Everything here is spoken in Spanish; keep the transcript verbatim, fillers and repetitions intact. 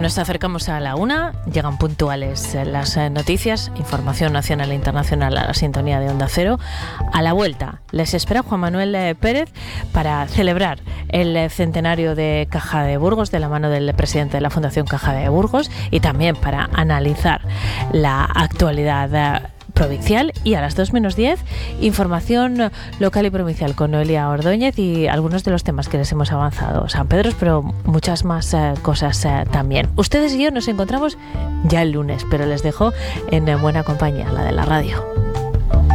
Nos acercamos a la una, llegan puntuales las noticias, información nacional e internacional a la sintonía de Onda Cero. A la vuelta les espera Juan Manuel Pérez para celebrar el centenario de Caja de Burgos de la mano del presidente de la Fundación Caja de Burgos y también para analizar la actualidad provincial. Y a las dos menos diez, información local y provincial con Noelia Ordóñez y algunos de los temas que les hemos avanzado, San Pedro, pero muchas más eh, cosas eh, también. Ustedes y yo nos encontramos ya el lunes, pero les dejo en buena compañía, la de la radio.